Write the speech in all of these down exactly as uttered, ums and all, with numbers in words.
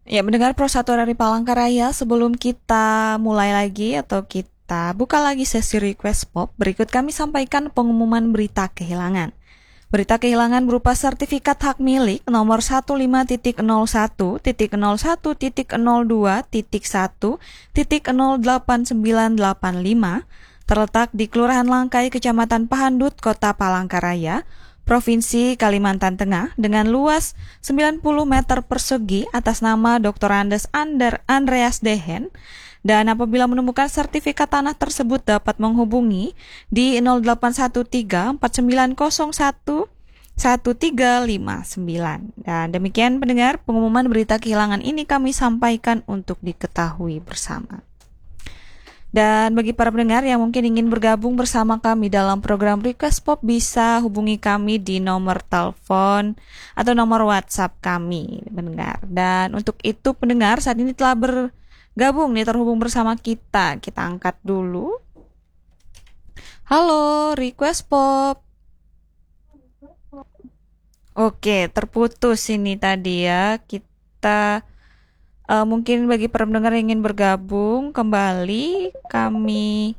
Ya, mendengar Pro satu dari Palangkaraya, sebelum kita mulai lagi atau kita buka lagi sesi request pop, berikut kami sampaikan pengumuman berita kehilangan. Berita kehilangan berupa sertifikat hak milik nomor satu lima titik nol satu titik nol satu titik nol dua titik satu titik nol delapan sembilan delapan lima terletak di Kelurahan Langkai, Kecamatan Pahandut, Kota Palangkaraya, Provinsi Kalimantan Tengah dengan luas sembilan puluh meter persegi atas nama doktor Andes Ander Andreas Dehen. Dan apabila menemukan sertifikat tanah tersebut dapat menghubungi di nol delapan satu tiga empat sembilan nol satu satu tiga lima sembilan. Dan demikian pendengar, pengumuman berita kehilangan ini kami sampaikan untuk diketahui bersama. Dan bagi para pendengar yang mungkin ingin bergabung bersama kami dalam program Request Pop, bisa hubungi kami di nomor telepon atau nomor WhatsApp kami, pendengar. Dan untuk itu pendengar saat ini telah bergabung nih, terhubung bersama kita. Kita angkat dulu. Halo, Request Pop. Oke, terputus ini tadi ya. Kita Uh, mungkin bagi para pendengar yang ingin bergabung kembali, kami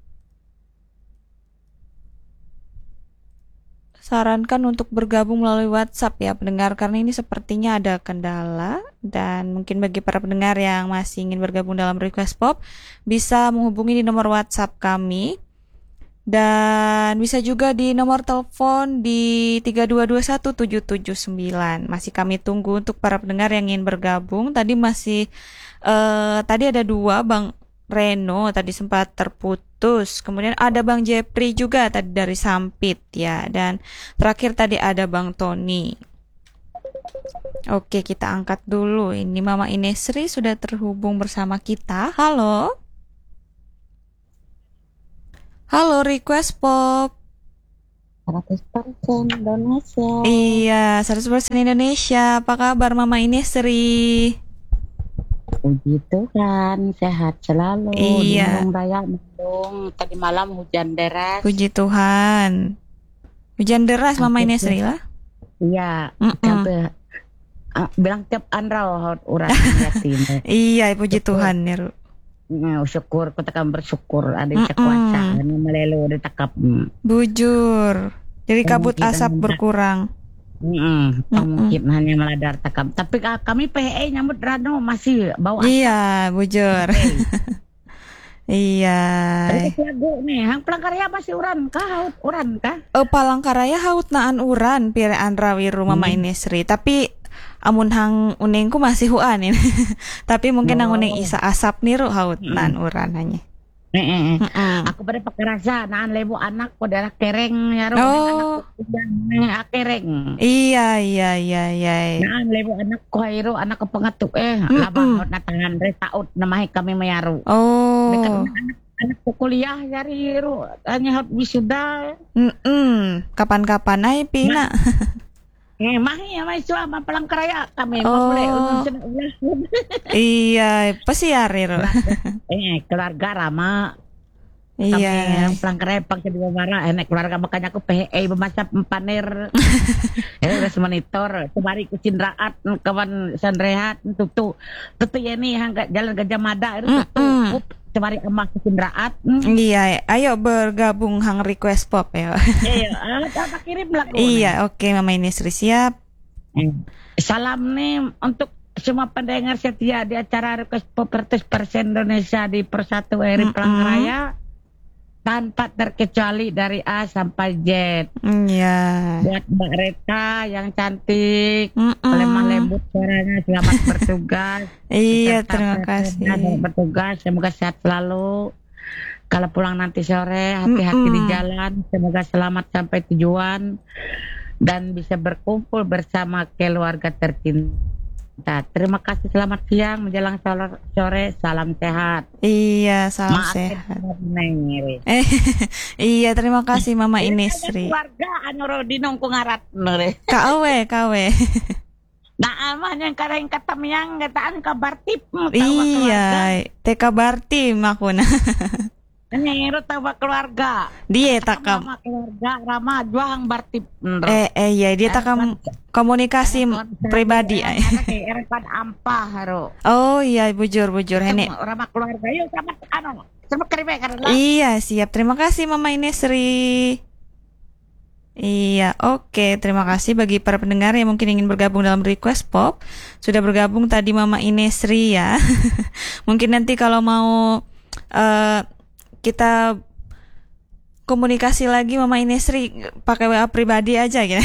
sarankan untuk bergabung melalui WhatsApp ya pendengar, karena ini sepertinya ada kendala. Dan mungkin bagi para pendengar yang masih ingin bergabung dalam Request Pop, bisa menghubungi di nomor WhatsApp kami. Dan bisa juga di nomor telepon di tiga dua dua satu tujuh tujuh sembilan. Masih kami tunggu untuk para pendengar yang ingin bergabung. Tadi masih uh, tadi ada dua, Bang Reno tadi sempat terputus. Kemudian ada Bang Jepri juga tadi dari Sampit ya. Dan terakhir tadi ada Bang Tony. Oke, kita angkat dulu. Ini Mama Inesri sudah terhubung bersama kita. Halo. Halo, Request Pop. seratus persen Indonesia. Iya, seratus persen Indonesia. Apa kabar Mama Inesri? Puji Tuhan, sehat selalu. Iya. Di Mendung Raya, Mendung. Tadi malam hujan deras. Puji Tuhan. Hujan deras Mama Inesri lah. Iya. Sampai uh, bilang tiap anrau urang yatim. Iya, puji Tuhan ya. Nah, syukur, kita kan bersyukur ada yang kuasa, yang melelu ditakap. Bujur. Jadi kabut asap berkurang. Mm mungkin hanya meladar takap. Tapi kami P H E nyambut rano masih bawa. Iya, bujur. Iya. Terus lagu nih, hang Palangkaraya masih uran kah, haut uran kah? Eh, Palangkaraya haut naan uran pirean rawiru Mama Inesri. Tapi amun hang unengku masih huan ini. Tapi mungkin hang uneng isa asap niru haut naan uran hanya. Eh, eh. Aku pada pakerasa naan lebu anak ko daerah kereng ya ro. Oh. Anak kereng. Iya iya iya iya. Naan lebu anak ko hairo anak ko pengatuk eh labang na tangan re taut namahe kami mayaru. Oh. Dekat anak anak ko kuliah yari ro hanya haut wisuda. Heeh. Kapan-kapan ai pina. Eh mah ya mai suama Palangkaraya kami oh. boleh iya, pasiar ro. Eh keluarga Rama. Iya. Kami Palangkaraya pang kedua bara enek keluarga makanya aku P H E bemasa paner. Eh udah monitor kemari ke Cindraat kawan Sanrehat tutu. Tutu ya nih hang jalan Gajah Mada itu tutu. Kemari emak ke Cindraat. Iya, ayo bergabung hang Request Pop ya. Iya, apa kirim lagu. Iya, oke okay, Mama Inesri siap. Salam nih untuk semua pendengar setia di acara Request Pop seratus persen Indonesia di Persatu R I Palangkaraya. Tanpa terkecuali dari A sampai Z. Iya. Buat Mbak Reta yang cantik, lemah lembut suaranya, selamat bertugas. Iya, terima kasih. Selamat bertugas, semoga sehat selalu. Kalau pulang nanti sore, hati-hati di jalan, semoga selamat sampai tujuan dan bisa berkumpul bersama keluarga tercinta. Terima kasih, selamat siang menjelang sore, salam sehat. Iya, salam Maaf, sehat. Eh, iya, terima kasih Mama Inesri. Keluarga anu Rodinong ku ngarat nure. Kawe, kawe. Nah, amah yang kareng kata miang gataan kabar tip. Iya, teh kabar tim aku nah. Ini rutama keluarga. Dia takam. Rama keluarga, Rama juang berarti. Eh eh ya dia takam komunikasi pribadi. Erepan ampah haro. Oh iya bujur bujur Hene. Rama keluarga yuk sama anu. Sama kerime karena. Iya siap. Terima kasih Mama Inesri. Iya, oke. Terima kasih bagi para pendengar yang mungkin ingin bergabung dalam Request Pop. Sudah bergabung tadi Mama Inesri ya. Mungkin nanti kalau mau uh, kita komunikasi lagi Mama Inesri pakai W A pribadi aja ya.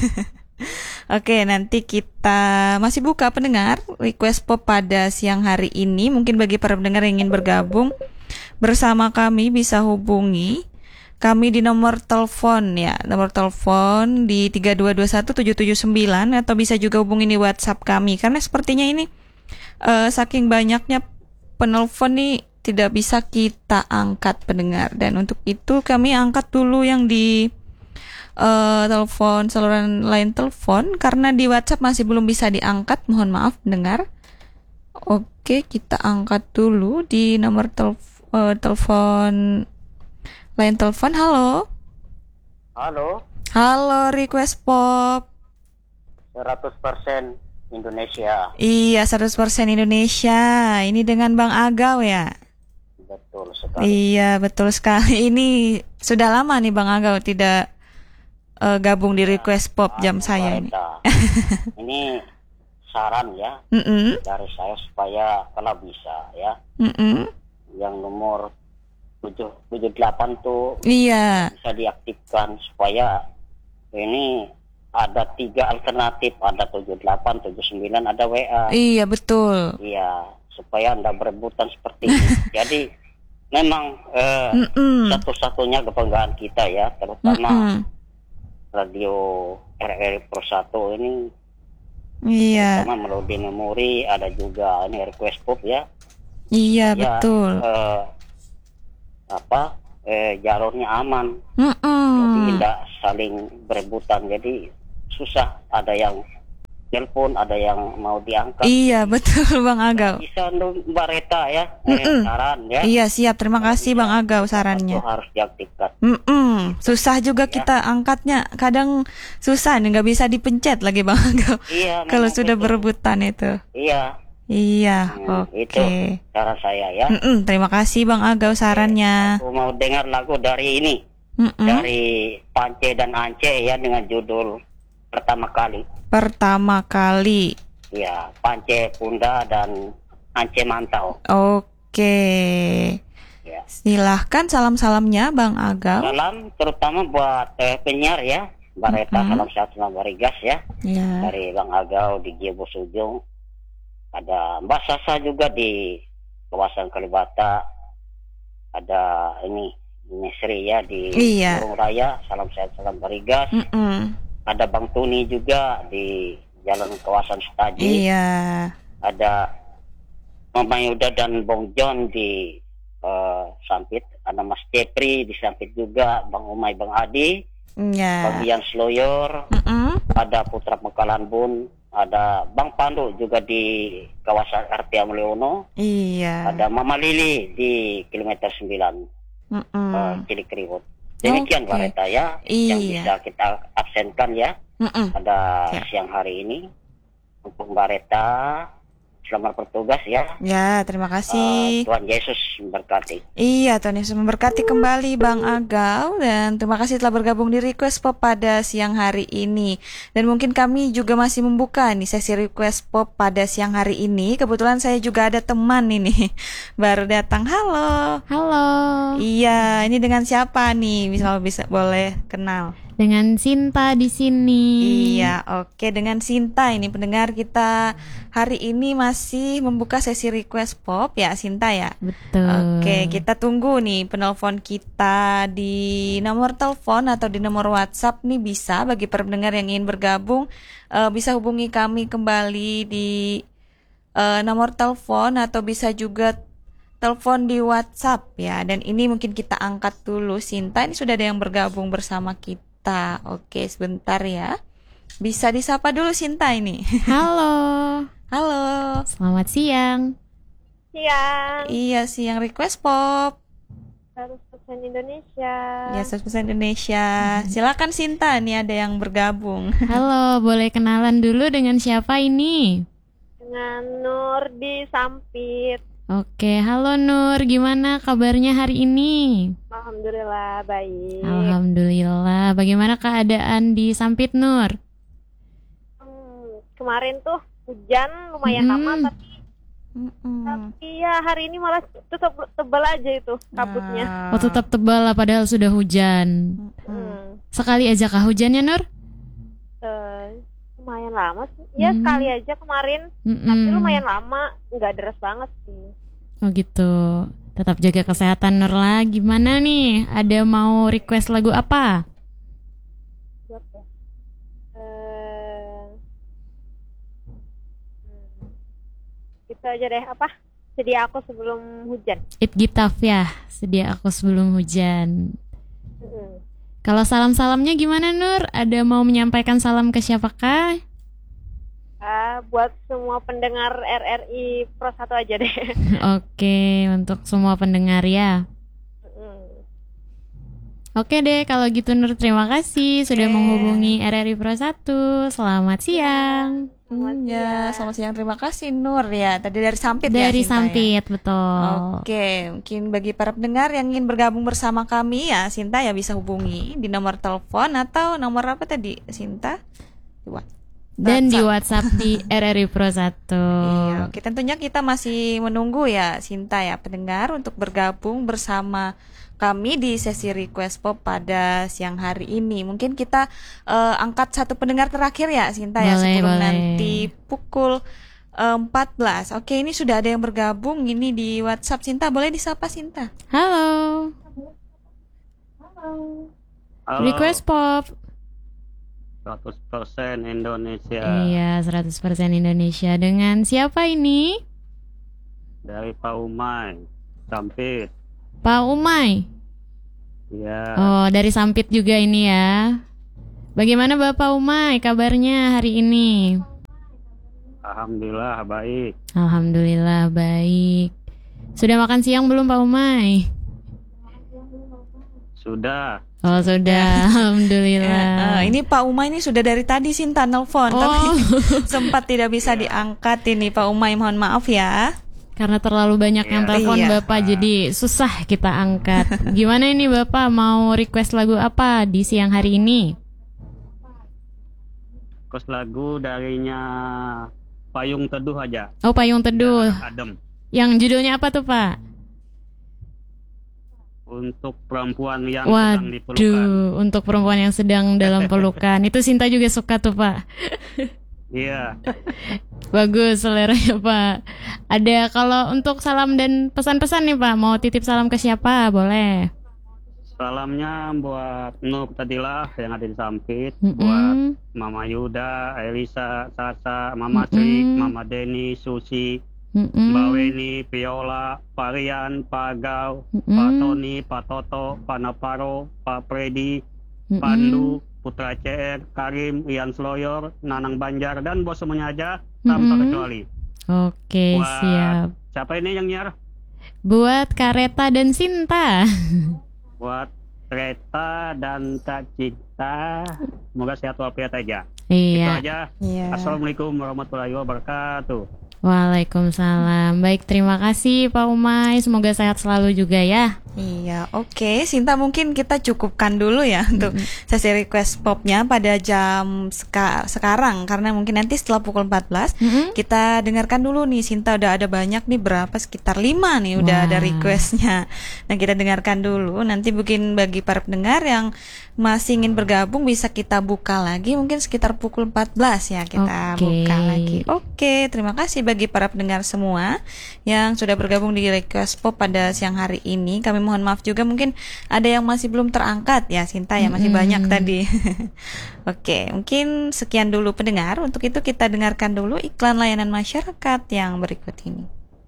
Oke, nanti kita masih buka pendengar Request Pop pada siang hari ini. Mungkin bagi para pendengar yang ingin bergabung bersama kami bisa hubungi kami di nomor telepon ya, nomor telepon di tiga dua dua satu tujuh tujuh sembilan atau bisa juga hubungi di WhatsApp kami karena sepertinya ini uh, saking banyaknya penelpon nih tidak bisa kita angkat pendengar dan untuk itu kami angkat dulu yang di uh, telepon saluran lain telepon karena di WhatsApp masih belum bisa diangkat, mohon maaf pendengar. Oke, kita angkat dulu di nomor telf- uh, telepon lain telepon. Halo. Halo. Halo Request Pop. seratus persen Indonesia. Iya, seratus persen Indonesia. Ini dengan Bang Agau ya? Betul sekali. Iya, betul sekali. Ini sudah lama nih Bang Agau tidak uh, gabung di Request Pop jam saya ini. Ini saran ya Mm-mm. dari saya supaya kalau bisa ya. Mm-mm. Yang nomor tujuh tujuh delapan tuh Iya. bisa diaktifkan supaya ini ada tiga alternatif, ada tujuh delapan, tujuh sembilan, ada W A. Iya, betul. Iya, supaya Anda berebutan seperti ini. Jadi memang eh, satu-satunya kebanggaan kita ya, terutama Mm-mm. radio R R I Pro satu ini. Iya. Terutama melodi memori, ada juga ini Request Pop ya. Iya, Ya, betul. eh, apa eh, jalurnya aman, Mm-mm. jadi tidak saling berebutan, jadi susah, ada yang telepon, ada yang mau diangkat. Iya, betul Bang Agau. Bisa untuk Mbak Reta ya, eh, saran ya. Iya, siap. Terima kasih Bang Agau sarannya. Itu harus diaktifkan. Mm-mm. Susah juga kita angkatnya, kadang susah nih, nggak bisa dipencet lagi Bang Agau. Iya, Kalau memang sudah betul. berebutan itu. Iya. Iya, Hmm, oke. Itu cara saya ya. Mm-mm, terima kasih Bang Agau sarannya. Aku mau dengar lagu dari ini, Mm-mm. dari Pance dan Ance ya, dengan judul Pertama Kali. Pertama kali. Ya, Pance Punda dan Ance Mantau. Oke. Ya. Silahkan salam-salamnya Bang Agau. Salam terutama buat eh, penyiar ya, Mbak Reta, salam sehat selamat barigas ya. Ya. Dari Bang Agau di Giebos Ujung. Ada Mbak Sasa juga di kawasan Kalibata. Ada ini Nesri ya di Iya. Burung Raya. Salam sehat salam barigas. Mm-mm. Ada Bang Tuni juga di Jalan Kawasan Setaji. Iya. Ada Mama Yuda dan Bong John di uh, Sampit. Ada Mas Cepri di Sampit juga. Bang Umay, Bang Adi. Iya. Bang Ian Sloyor. Mm-mm. Ada Putra Mekalan Bun. Ada Bang Pandu juga di kawasan R T Amleono. Iya. Ada Mama Lili di kilometer sembilan Mm-mm. uh, Cilikriwut. Demikian Oke. Mbak Reta ya, yang Iya. bisa kita absenkan ya Mm-mm. pada Siap. siang hari ini. Untuk Mbak Reta, selamat bertugas ya. Ya, terima Uh, kasih. Tuhan Yesus memberkati. Iya, Tuhan Yesus memberkati kembali Bang Agau dan terima kasih telah bergabung di Request Pop pada siang hari ini. Dan mungkin kami juga masih membuka nih sesi Request Pop pada siang hari ini. Kebetulan saya juga ada teman ini baru datang. Halo. Halo, Iya, ini dengan siapa nih? Bisa bisa boleh kenal. dengan Sinta di sini. Iya, oke, dengan Sinta ini pendengar kita hari ini masih membuka sesi Request Pop ya Sinta ya. Betul. Oke, kita tunggu nih penelpon kita di nomor telepon atau di nomor WhatsApp nih bisa bagi para pendengar yang ingin bergabung eh, bisa hubungi kami kembali di eh, nomor telepon atau bisa juga telepon di WhatsApp ya. Dan ini mungkin kita angkat dulu Sinta, ini sudah ada yang bergabung bersama kita. Oke, sebentar ya. Bisa disapa dulu Sinta ini. Halo, Halo. selamat siang. Siang, Iya, siang Request Pop. harus persen Indonesia. Ya, seratus persen Indonesia. Silakan Sinta, nih ada yang bergabung. Halo, boleh kenalan dulu dengan siapa ini? Dengan Nur di Sampit. Oke, halo Nur, gimana kabarnya hari ini? Alhamdulillah baik. Alhamdulillah. Bagaimana keadaan di Sampit, Nur? Hmm, kemarin tuh hujan lumayan Mm-mm. lama tapi Mm-mm. tapi ya hari ini malah tetap tebal aja itu kabutnya. Nah. Oh, tetap tebal lah padahal sudah hujan. Mm-mm. Hmm. Sekali aja kah hujannya, Nur? Eh, lumayan lama sih. Ya Hmm. sekali aja kemarin. Mm-mm. Tapi lumayan lama, nggak deras banget sih. Oh gitu. Tetap jaga kesehatan Nur lah. Gimana nih? Ada mau request lagu apa? Buat ya. Eh, hmm. Itu aja deh apa? Sedia aku sebelum hujan. It Gitaf ya. Sedia aku sebelum hujan. Mm-mm. Kalau salam-salamnya gimana Nur? Ada mau menyampaikan salam ke siapakah? Ah, buat semua pendengar R R I Pro satu aja deh. Oke, untuk semua pendengar ya. Mm. Oke deh, kalau gitu Nur terima kasih sudah Oke. menghubungi R R I Pro satu. Selamat siang. Hmm, ya, selamat siang. Terima kasih Nur ya. Tadi dari Sampit ya. Dari Sinta, ya? Sampit, betul. Oke, mungkin bagi para pendengar yang ingin bergabung bersama kami ya, Sinta ya bisa hubungi di nomor telepon atau nomor apa tadi, Sinta? Dua. Dan di WhatsApp. WhatsApp di R R I Pro satu. Iya, oke, tentunya kita masih menunggu ya Sinta ya pendengar untuk bergabung bersama kami di sesi request pop pada siang hari ini. Mungkin kita eh, angkat satu pendengar terakhir ya Sinta ya Boleh, sebelum boleh. nanti pukul eh, empat belas. Oke, ini sudah ada yang bergabung ini di WhatsApp. Sinta, boleh disapa Sinta? Halo. Halo, Request pop. seratus persen Indonesia Iya, seratus persen Indonesia. Dengan siapa ini? dari Pak Umay, Sampit. Pak Umay. Ya, Oh, dari Sampit juga ini ya. Bagaimana Bapak Umay kabarnya hari ini? alhamdulillah baik. Alhamdulillah baik. Sudah makan siang belum Pak Umay? Sudah. Oh, sudah. Alhamdulillah. Eh, ini Pak Umay ini sudah dari tadi Sinta nelpon, Oh. tapi sempat tidak bisa diangkat ini Pak Umay, mohon maaf ya. Karena terlalu banyak yang Iya. telepon Iya. Bapak, jadi susah kita angkat. Gimana ini Bapak mau request lagu apa di siang hari ini? Kos lagu darinya Payung Teduh aja. Oh, Payung Teduh. Biar adem. Yang judulnya apa tuh Pak? Untuk perempuan yang sedang diperlukan. Waduh, untuk perempuan yang sedang dalam pelukan. Itu Sinta juga suka tuh Pak. Iya. Bagus seleranya Pak. Ada kalau untuk salam dan pesan-pesan nih Pak, mau titip salam ke siapa? Boleh. Salamnya buat Nur tadilah yang ada di Sampit, Mm-mm. buat Mama Yuda, Elisa, Sasa, Mama Tri, Mm-mm. Mama Deni, Susi, Mm-mm. Mbak Weni, Viola, Pak Rian, Pak Gau, Mm-mm. Pak Tony, Pak Toto, Pak Naparo, Pak Freddy, Mm-mm. Pandu, Putra C R, Karim, Ian Sloyor, Nanang Banjar, dan bos semuanya aja tanpa Mm-mm. kecuali. Oke, Buat- siap. Siapa ini yang nyiar? Buat Kareta dan Sinta. Buat Reta dan Kak Cinta, semoga sehat walafiat aja. Itu Iya. aja. Iya. Assalamualaikum warahmatullahi wabarakatuh. Waalaikumsalam. Baik, terima kasih Pak Umay. Semoga sehat selalu juga ya. Iya, oke. Sinta, mungkin kita cukupkan dulu ya untuk sesi request popnya pada jam seka- sekarang karena mungkin nanti setelah pukul empat belas Mm-mm. kita dengarkan dulu nih. Sinta udah ada banyak nih, berapa, sekitar lima nih udah Wah. ada requestnya. Nah, kita dengarkan dulu. Nanti mungkin bagi para pendengar yang masih ingin bergabung bisa kita buka lagi mungkin sekitar pukul empat belas ya kita Oke. buka lagi. Oke, terima kasih bagi para pendengar semua yang sudah bergabung di request pop pada siang hari ini. Kami mohon maaf juga mungkin ada yang masih belum terangkat ya Sinta ya, masih Mm-mm. banyak tadi. Oke, mungkin sekian dulu pendengar. Untuk itu kita dengarkan dulu iklan layanan masyarakat yang berikut ini.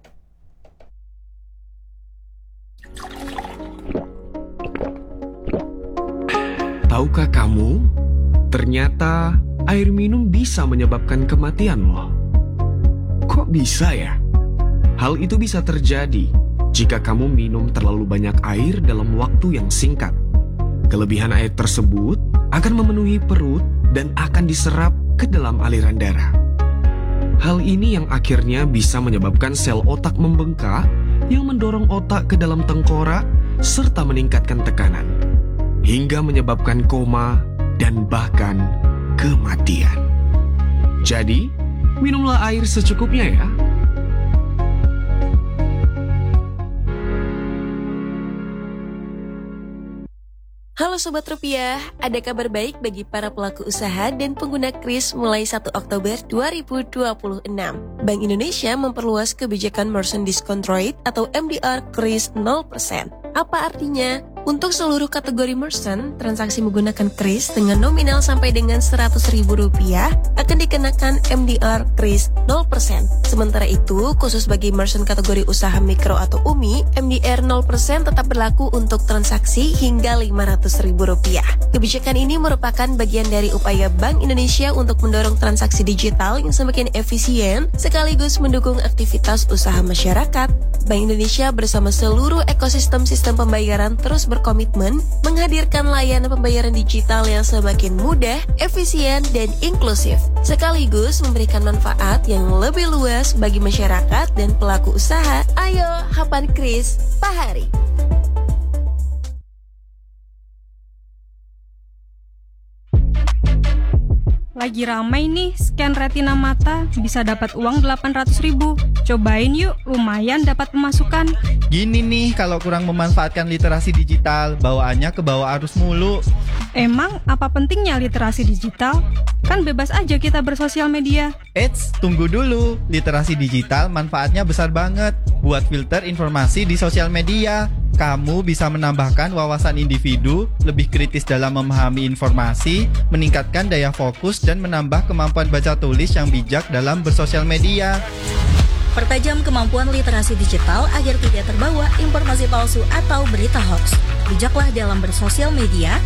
Tahukah kamu, ternyata air minum bisa menyebabkan kematian loh. Kok bisa ya? Hal itu bisa terjadi jika kamu minum terlalu banyak air dalam waktu yang singkat. Kelebihan air tersebut akan memenuhi perut dan akan diserap ke dalam aliran darah. Hal ini yang akhirnya bisa menyebabkan sel otak membengkak yang mendorong otak ke dalam tengkorak serta meningkatkan tekanan, hingga menyebabkan koma dan bahkan kematian. Jadi, minumlah air secukupnya ya. Halo Sobat Rupiah, ada kabar baik bagi para pelaku usaha dan pengguna kris mulai satu Oktober dua ribu dua puluh enam. Bank Indonesia memperluas kebijakan Merchant Discount Rate atau M D R kris nol persen. Apa artinya? Untuk seluruh kategori merchant, transaksi menggunakan kris dengan nominal sampai dengan seratus ribu rupiah akan dikenakan M D R kris nol persen. Sementara itu, khusus bagi merchant kategori usaha mikro atau U M I, M D R nol persen tetap berlaku untuk transaksi hingga lima ratus ribu rupiah. Kebijakan ini merupakan bagian dari upaya Bank Indonesia untuk mendorong transaksi digital yang semakin efisien sekaligus mendukung aktivitas usaha masyarakat. Bank Indonesia bersama seluruh ekosistem sistem pembayaran terus berkomitmen menghadirkan layanan pembayaran digital yang semakin mudah, efisien, dan inklusif, sekaligus memberikan manfaat yang lebih luas bagi masyarakat dan pelaku usaha. Ayo, Hapan Kris, Pak Hari. Lagi ramai nih, scan retina mata bisa dapat uang delapan ratus ribu. Cobain yuk, lumayan dapat pemasukan. Gini nih, kalau kurang memanfaatkan literasi digital, bawaannya ke bawah arus mulu. Emang apa pentingnya literasi digital? Kan bebas aja kita bersosial media. Eits, tunggu dulu. Literasi digital manfaatnya besar banget. Buat filter informasi di sosial media. Kamu bisa menambahkan wawasan individu, lebih kritis dalam memahami informasi, meningkatkan daya fokus, dan menambah kemampuan baca tulis yang bijak dalam bersosial media. Pertajam kemampuan literasi digital agar tidak terbawa informasi palsu atau berita hoax. Bijaklah dalam bersosial media,